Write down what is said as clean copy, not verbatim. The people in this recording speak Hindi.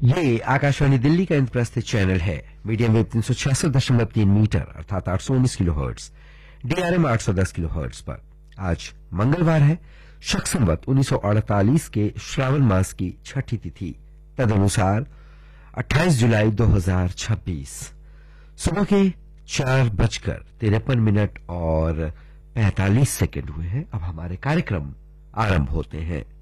ये आकाशवाणी दिल्ली का इंद्रप्रस्थ चैनल है। मीडियम वेव 366.3 मीटर अर्थात 819 kilo hertz, DRM 810 kilo hertz पर। आज मंगलवार है, शक संवत 1948 के श्रावण मास की छठी तिथि, तदनुसार 28 जुलाई 2026। सुबह के 4:53 और 45 सेकंड हुए हैं। अब हमारे कार्यक्रम आरंभ होते हैं।